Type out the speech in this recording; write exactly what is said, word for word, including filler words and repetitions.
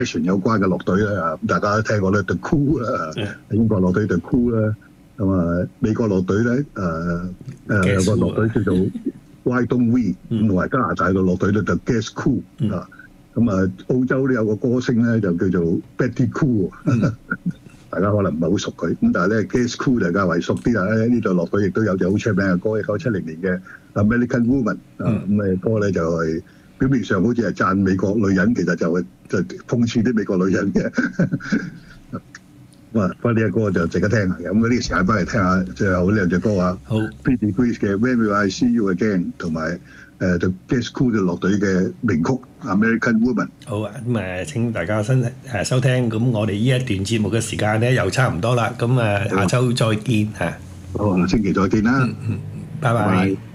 fashion 有關嘅樂隊啦，咁大家都聽過咧 The Cool 啦，英國樂隊 The Cool 啦，咁啊美國樂隊咧誒誒有個樂隊叫做 Why Don't We， 咁同埋加拿大嘅樂隊咧就 Guess Cool 啊，咁啊澳洲咧有個歌星咧就叫做 Betty Cool， 大家可能唔係好熟佢，咁但係咧 Guess Cool 就較為熟啲啦。呢隊樂隊亦都有隻好出名嘅歌，一九七零年嘅 American Woman 啊，咁嘅歌咧就係表面上好似係讚美國女人，其實就係就諷刺啲美國女人嘅。咁啊，不過呢隻歌就值得聽下嘅。咁呢個時間翻嚟聽下最後呢兩隻歌啊。好 ，Pretty Please 嘅 When Will I See You Again， 同埋誒就 Guess Cool 嘅樂隊嘅名曲 American Woman。好啊，咁誒請大家新誒收聽。咁我哋呢一段節目嘅時間咧又差唔多啦。咁誒下週再見嚇。好，下星期再見啦。嗯嗯，拜拜。